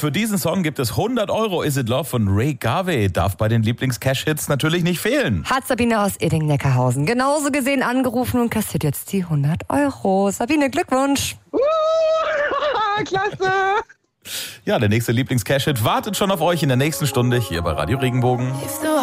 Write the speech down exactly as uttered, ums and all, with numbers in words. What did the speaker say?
für diesen Song gibt es hundert Euro. Is It Love von Ray Garvey. Darf bei den Lieblings-Cash-Hits natürlich nicht fehlen. Hat Sabine aus Edding-Neckarhausen genauso gesehen angerufen und kassiert jetzt die hundert Euro. Sabine, Glückwunsch. Uh, klasse. Ja, der nächste Lieblings-Cash-Hit wartet schon auf euch in der nächsten Stunde hier bei Radio Regenbogen.